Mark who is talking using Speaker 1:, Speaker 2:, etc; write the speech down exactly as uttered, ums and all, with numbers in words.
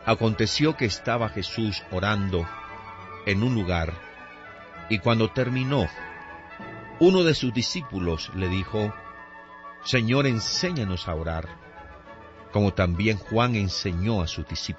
Speaker 1: Aconteció que estaba Jesús orando en un lugar, y cuando terminó, uno de sus discípulos le dijo: Señor, enséñanos a orar, como también Juan enseñó a sus discípulos.